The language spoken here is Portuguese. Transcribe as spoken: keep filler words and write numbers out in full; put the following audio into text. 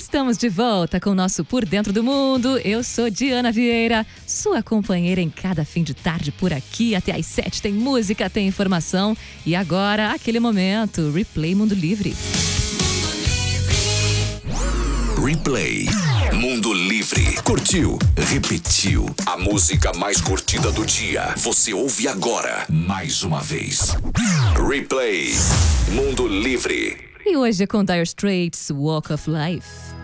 Estamos de volta com o nosso Por Dentro do Mundo. Eu sou Diana Vieira, sua companheira em cada fim de tarde por aqui. Até às sete tem música, tem informação. E agora, aquele momento, Replay Mundo Livre. Replay Mundo Livre. Curtiu? Repetiu. A música mais curtida do dia. Você ouve agora, mais uma vez. Replay Mundo Livre. E hoje é com Dire Straits, Walk of Life.